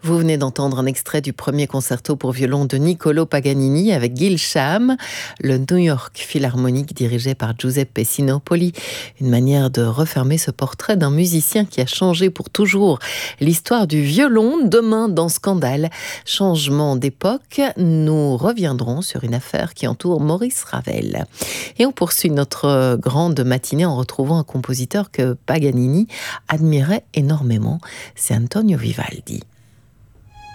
Vous venez d'entendre un extrait du premier concerto pour violon de Niccolò Paganini avec Gil Shaham, le New York Philharmonic dirigé par Giuseppe Sinopoli. Une manière de refermer ce portrait d'un musicien qui a changé pour toujours l'histoire du violon. Demain, dans Scandale, changement d'époque, nous reviendrons sur une affaire qui entoure Maurice Ravel. Et on poursuit notre grande matinée en retrouvant un compositeur que Paganini admirait énormément, c'est Antonio Vivaldi.